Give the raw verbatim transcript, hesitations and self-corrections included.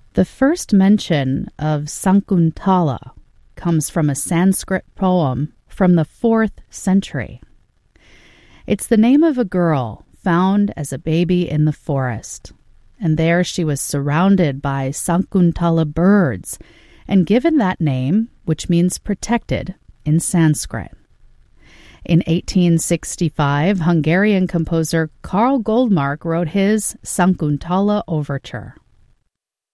The first mention of Sakuntala comes from a Sanskrit poem from the fourth century. It's the name of a girl found as a baby in the forest, and there she was surrounded by Sakuntala birds and given that name, which means protected in Sanskrit. In eighteen sixty-five, Hungarian composer Karl Goldmark wrote his Sakuntala Overture.